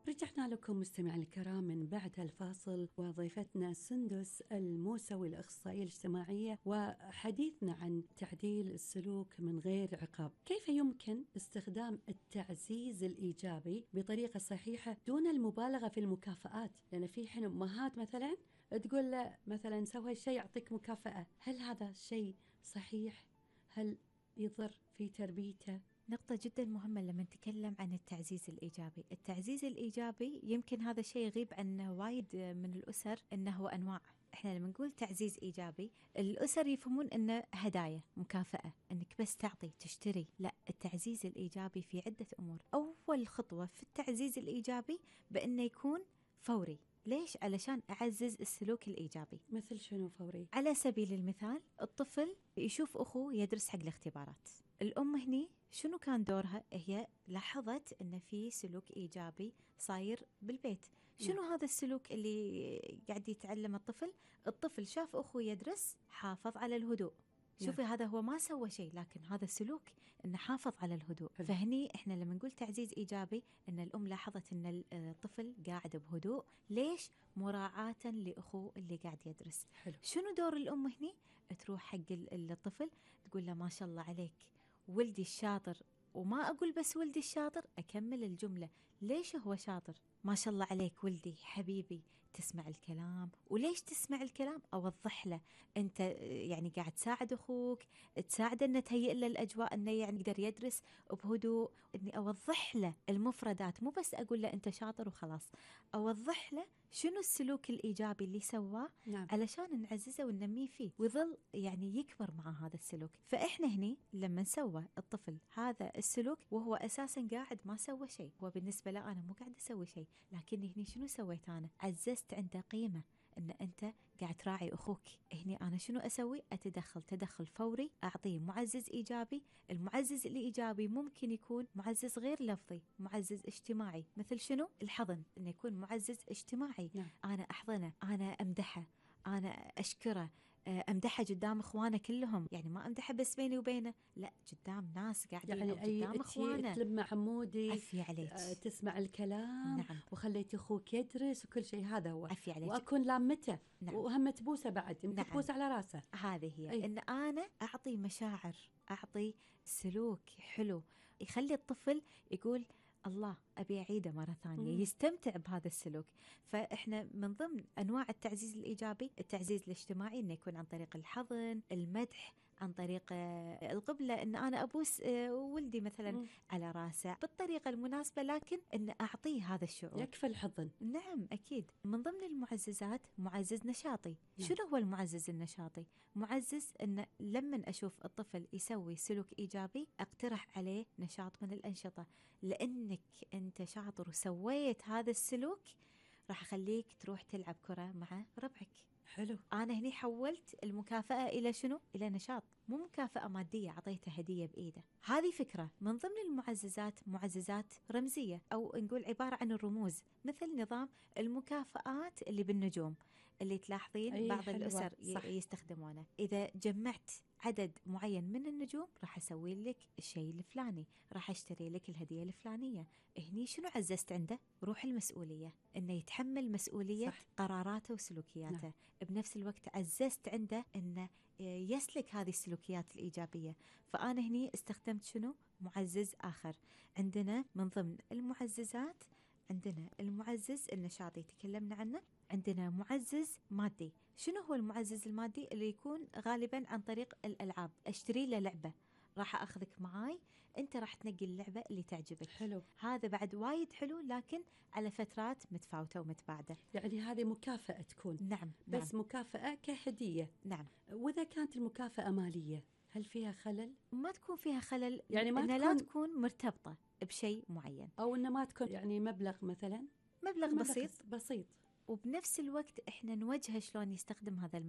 رجعنا لكم مستمعي الكرام من بعد الفاصل، وضيفتنا سندس الموسوي الأخصائية الاجتماعية، وحديثنا عن تعديل السلوك من غير عقاب. كيف يمكن استخدام التعزيز الإيجابي بطريقة صحيحة دون المبالغة في المكافآت؟ لأن في حين أمهات مثلا تقول له مثلا سوي شيء يعطيك مكافأة، هل هذا شيء صحيح؟ هل يضر في تربيته؟ نقطة جدا مهمة لما نتكلم عن التعزيز الإيجابي. التعزيز الإيجابي يمكن هذا الشيء يغيب عن وايد من الأسر، إنه هو أنواع. إحنا لما نقول تعزيز إيجابي الأسر يفهمون إنه هدايا، مكافأة، إنك بس تعطي تشتري. لا، التعزيز الإيجابي في عدة أمور. أول خطوة في التعزيز الإيجابي بأنه يكون فوري. ليش؟ علشان أعزز السلوك الإيجابي. مثل شنو فوري؟ على سبيل المثال، الطفل يشوف أخوه يدرس حق الاختبارات، الأم هني شنو كان دورها؟ هي لاحظت أن في سلوك إيجابي صاير بالبيت. شنو هذا السلوك اللي قاعد يتعلم الطفل؟ الطفل شاف أخوه يدرس، حافظ على الهدوء. شوفي هذا هو ما سوى شيء، لكن هذا السلوك إنه حافظ على الهدوء. فهني إحنا لما نقول تعزيز إيجابي إن الأم لاحظت إن الطفل قاعد بهدوء. ليش؟ مراعاة لأخوه اللي قاعد يدرس. شنو دور الأم هني؟ تروح حق الطفل تقول له ما شاء الله عليك ولدي الشاطر. وما أقول بس ولدي الشاطر، أكمل الجملة، ليش هو شاطر؟ ما شاء الله عليك ولدي حبيبي، تسمع الكلام. وليش تسمع الكلام؟ أوضح له أنت يعني قاعد تساعد أخوك، تساعده أنه تهيئ له الأجواء أنه يعني يقدر يدرس بهدوء. أني أوضح له المفردات، مو بس أقول له أنت شاطر وخلاص، أوضح له شنو السلوك الإيجابي اللي سواه. علشان نعززه وننميه فيه ويظل يعني يكبر مع هذا السلوك. فإحنا هني لما نسوى الطفل هذا السلوك وهو أساسا قاعد ما سوى شيء، وبالنسبة له أنا مو قاعد أسوي شيء، لكن هني شنو سويت؟ أنا عززت عنده قيمة أن أنت قاعد تراعي أخوك. هني أنا شنو أسوي؟ أتدخل تدخل فوري، أعطيه معزز إيجابي. المعزز الإيجابي ممكن يكون معزز غير لفظي، معزز اجتماعي. مثل شنو؟ الحضن، أنه يكون معزز اجتماعي. أنا أحضنه، أنا أمدحه، أنا أشكره، أمدحه قدام إخوانه كلهم. يعني ما أمدحه بس بيني وبينه، لا، قدام ناس قاعدين، يعني قدام إخوانه. تلم مع عمودي، عفي عليك، تسمع الكلام. نعم. وخليت أخوك يدرس وكل شيء، هذا هو. عفي عليك. وأكون لامته. نعم. وهم تبوسه بعد، يمكن تبوس على راسه. هذه هي إن أنا أعطي مشاعر، أعطي سلوك حلو يخلي الطفل يقول الله أبي أعيده مرة ثانية، يستمتع بهذا السلوك. فإحنا من ضمن أنواع التعزيز الإيجابي التعزيز الاجتماعي، إنه يكون عن طريق الحضن، المدح، عن طريق القبلة، إن أنا أبوس ولدي مثلا على راسه بالطريقة المناسبة، لكن إن أعطيه هذا الشعور. يكفي الحضن. نعم أكيد. من ضمن المعززات معزز نشاطي. شنو هو المعزز النشاطي؟ معزز إن لما أشوف الطفل يسوي سلوك إيجابي أقترح عليه نشاط من الأنشطة. لأنك أنت شاطر وسويت هذا السلوك، راح أخليك تروح تلعب كرة مع ربعك. حلو. أنا هني حولت المكافأة إلى شنو؟ إلى نشاط، مو مكافأة مادية عطيته هدية بإيده. هذه فكرة. من ضمن المعززات معززات رمزية، أو نقول عبارة عن الرموز، مثل نظام المكافآت اللي بالنجوم اللي تلاحظين بعض الأسر يستخدمونه. إذا جمعت عدد معين من النجوم راح أسوي لك الشيء الفلاني، راح أشتري لك الهدية الفلانية. هني شنو عززت عنده؟ روح المسؤولية، إنه يتحمل مسؤولية قراراته وسلوكياته. بنفس الوقت عززت عنده إنه يسلك هذه السلوكيات الإيجابية. فأنا هني استخدمت شنو؟ معزز آخر. عندنا من ضمن المعززات عندنا المعزز النشاطي تكلمنا عنه، عندنا معزز مادي. شنو هو المعزز المادي؟ اللي يكون غالبا عن طريق الألعاب. أشتري له لعبة، راح أخذك معاي، أنت راح تنقي اللعبة اللي تعجبك. حلو. هذا بعد وايد حلو، لكن على فترات متفاوتة ومتباعدة. يعني هذه مكافأة تكون. نعم. بس مكافأة كهدية. نعم. وإذا كانت المكافأة مالية، هل فيها خلل؟ ما تكون فيها خلل، يعني ما لا تكون مرتبطة بشيء معين، أو إن ما تكون يعني مبلغ مثلا، مبلغ بسيط. بسيط. وبنفس الوقت إحنا نوجهه شلون يستخدم هذا